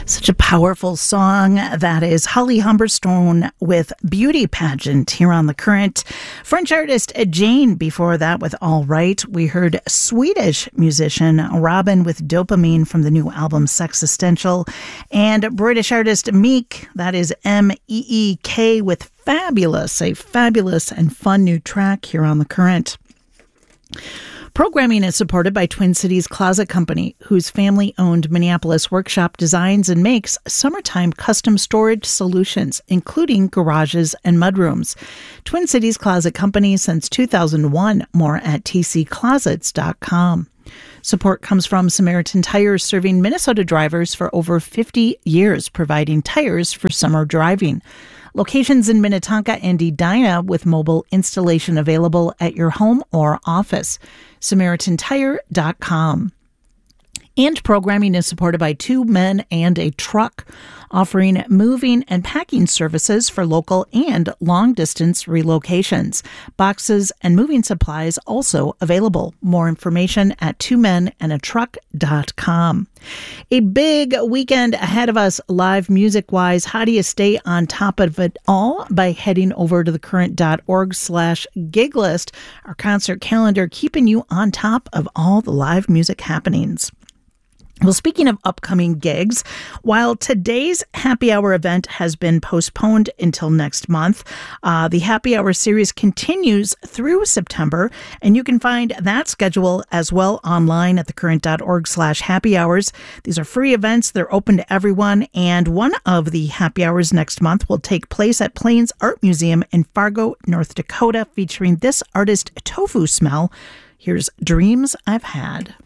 Such a powerful song. That is Holly Humberstone with Beauty Pageant here on The Current. French artist Jane before that with All Right. We heard Swedish musician Robin with Dopamine from the new album Sexistential. And British artist Meek, that is Meek with Fabulous, a fabulous and fun new track here on The Current. Programming is supported by Twin Cities Closet Company, whose family-owned Minneapolis workshop designs and makes summertime custom storage solutions, including garages and mudrooms. Twin Cities Closet Company since 2001. More at tcclosets.com. Support comes from Samaritan Tires, serving Minnesota drivers for over 50 years, providing tires for summer driving. Locations in Minnetonka and Edina with mobile installation available at your home or office. SamaritanTire.com. And programming is supported by Two Men and a Truck, offering moving and packing services for local and long-distance relocations. Boxes and moving supplies also available. More information at twomenandatruck.com. A big weekend ahead of us live music-wise. How do you stay on top of it all? By heading over to thecurrent.org/gig list. Our concert calendar keeping you on top of all the live music happenings. Well, speaking of upcoming gigs, while today's happy hour event has been postponed until next month, the happy hour series continues through September, and you can find that schedule as well online at thecurrent.org/happy hours. These are free events. They're open to everyone, and one of the happy hours next month will take place at Plains Art Museum in Fargo, North Dakota, featuring this artist, Tofu Smell. Here's Dreams I've Had.